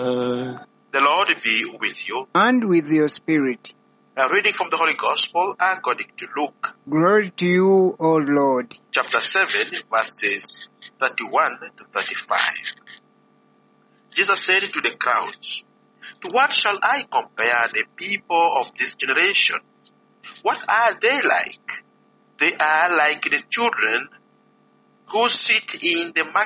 The Lord be with you. And with your spirit. A reading from the Holy Gospel according to Luke. Glory to you, O Lord. Chapter 7, verses 31 to 35. Jesus said to the crowds, "To what shall I compare the people of this generation? What are they like? They are like the children who sit in the